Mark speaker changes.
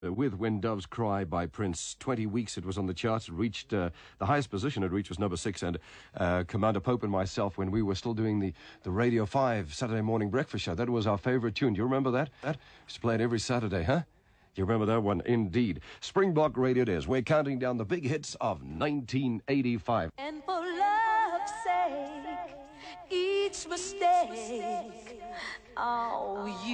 Speaker 1: With When Doves Cry by Prince. 20 weeks it was on the charts. It reached the highest position it reached was number 6. And Commander Pope and myself, when we were still doing the Radio 5 Saturday morning breakfast show, that was our favorite tune. Do you remember that? Used to play it every Saturday, huh? You remember that one? Indeed. Springbok Radio it is. We're counting down the big hits of 1985.
Speaker 2: And for love's sake, each mistake, oh, you